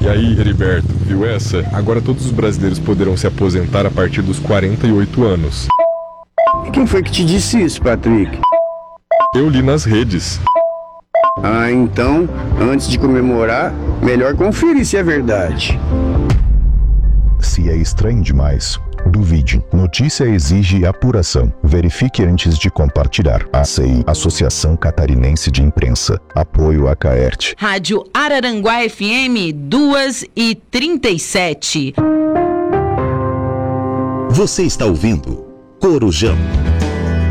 E aí, Heriberto, viu essa? Agora todos os brasileiros poderão se aposentar a partir dos 48 anos. E quem foi que te disse isso, Patrick? Eu li nas redes. Ah, então, antes de comemorar, melhor conferir se é verdade. Se é estranho demais, duvide. Notícia exige apuração. Verifique antes de compartilhar. ACI, Associação Catarinense de Imprensa. Apoio a Caerte. Rádio Araranguá FM 2h37. Você está ouvindo Corujão.